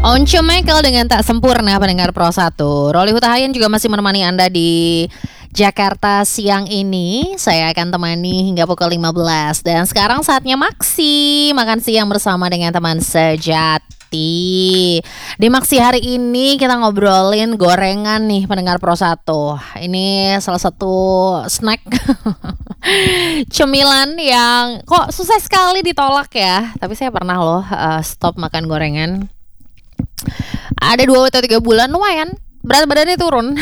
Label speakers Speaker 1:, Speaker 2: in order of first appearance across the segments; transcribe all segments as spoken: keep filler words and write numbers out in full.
Speaker 1: Once Michael dengan Tak Sempurna, pendengar Pro satu. Rolly Hutahayan juga masih menemani Anda di Jakarta siang ini. Saya akan temani hingga pukul lima belas. Dan sekarang saatnya Maksi makan siang bersama dengan teman sejati. Di Maksi hari ini kita ngobrolin gorengan nih, pendengar Pro satu. Ini salah satu snack cemilan yang kok susah sekali ditolak ya. Tapi saya pernah loh uh, stop makan gorengan. Ada dua atau tiga bulan, lumayan berat badannya turun.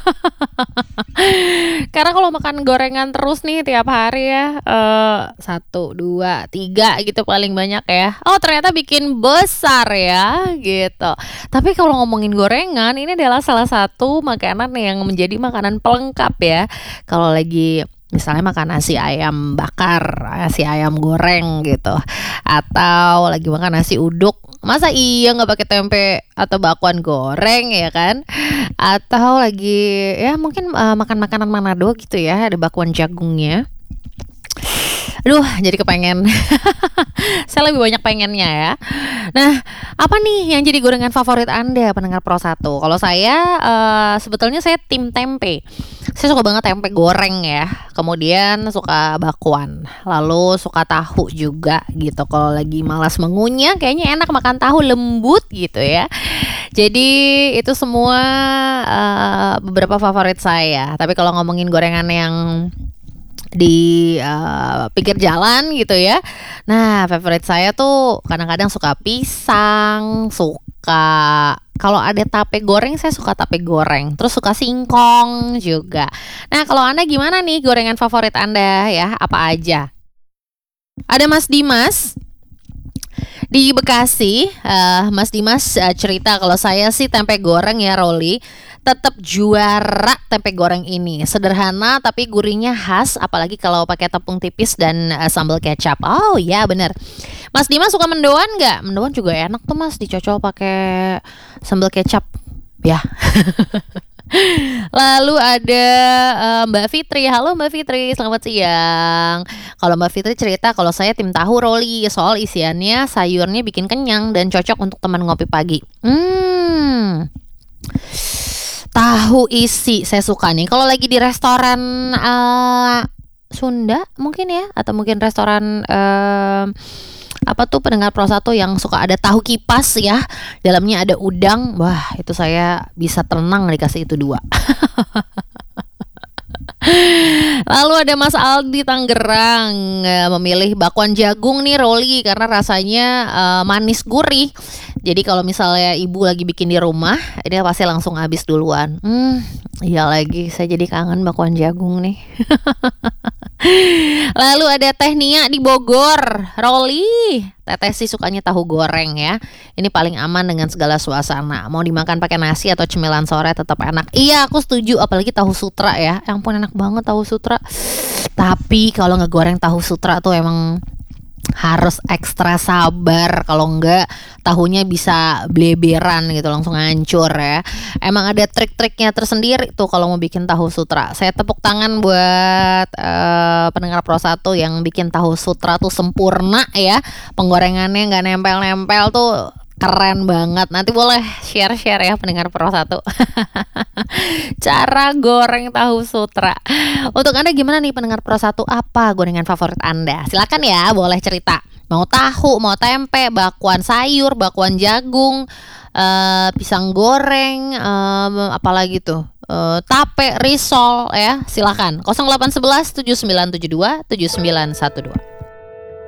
Speaker 1: Karena kalau makan gorengan terus nih tiap hari ya, uh, satu, dua, tiga gitu paling banyak ya. Oh ternyata bikin besar ya gitu. Tapi kalau ngomongin gorengan, ini adalah salah satu makanan yang menjadi makanan pelengkap ya. Kalau lagi misalnya makan nasi ayam bakar, nasi ayam goreng gitu, atau lagi makan nasi uduk, masa iya nggak pakai tempe atau bakwan goreng ya kan? Atau lagi ya mungkin uh, makan makanan Manado gitu ya, ada bakwan jagungnya. Aduh, jadi kepengen. Saya lebih banyak pengennya ya. Nah, apa nih yang jadi gorengan favorit Anda, pendengar Pro satu? Kalau saya uh, sebetulnya saya tim tempe. Saya suka banget tempe goreng ya. Kemudian suka bakwan. Lalu suka tahu juga gitu. Kalau lagi malas mengunyah, kayaknya enak makan tahu lembut gitu ya. Jadi itu semua uh, beberapa favorit saya. Tapi kalau ngomongin gorengan yang di uh, pinggir jalan gitu ya, nah favorit saya tuh kadang-kadang suka pisang, suka kalau ada tape goreng saya suka tape goreng, terus suka singkong juga. Nah kalau Anda gimana nih gorengan favorit Anda ya, apa aja? Ada Mas Dimas di Bekasi. uh, Mas Dimas uh, cerita kalau saya sih tempe goreng ya Rolly, tetap juara tempe goreng ini. Sederhana tapi gurihnya khas, apalagi kalau pakai tepung tipis dan uh, sambal kecap. Oh iya bener. Mas Dimas suka mendoan nggak? Mendoan juga enak tuh Mas, dicocol pakai sambal kecap ya. Lalu ada uh, Mbak Fitri. Halo Mbak Fitri, selamat siang. Kalau Mbak Fitri cerita kalau saya tim tahu Rolly, soal isiannya sayurnya bikin kenyang dan cocok untuk teman ngopi pagi. Hmm, tahu isi saya suka nih. Kalau lagi di restoran uh, Sunda mungkin ya, atau mungkin restoran uh, apa tuh pendengar Pro satu yang suka ada tahu kipas ya, dalamnya ada udang. Wah itu saya bisa tenang dikasih itu dua. Lalu ada Mas Aldi Tangerang, memilih bakwan jagung nih Rolly karena rasanya uh, manis gurih. Jadi kalau misalnya ibu lagi bikin di rumah, ini pasti langsung habis duluan. Hmm, iya lagi, saya jadi kangen bakwan jagung nih. Lalu ada Teh Nia di Bogor. Rolly, Teteh sih sukanya tahu goreng ya. Ini paling aman dengan segala suasana. Mau dimakan pakai nasi atau cemilan sore tetap enak. Iya, aku setuju. Apalagi tahu sutra ya. Yang pun enak banget tahu sutra. Tapi kalau ngegoreng tahu sutra tuh emang harus ekstra sabar, kalau enggak tahunya bisa bleberan gitu, langsung hancur ya. Emang ada trik-triknya tersendiri tuh kalau mau bikin tahu sutra. Saya tepuk tangan buat uh, pendengar Pro satu yang bikin tahu sutra tuh sempurna ya. Penggorengannya nggak nempel-nempel tuh keren banget. Nanti boleh share-share ya pendengar Pro satu. Cara goreng tahu sutra. Untuk Anda gimana nih pendengar Pro satu? Apa gorengan favorit Anda? Silakan ya, boleh cerita. Mau tahu, mau tempe, bakwan sayur, bakwan jagung, uh, pisang goreng, um, apalagi tuh, uh, tape, risol ya. Silakan. nol delapan satu satu tujuh sembilan tujuh dua tujuh sembilan satu dua.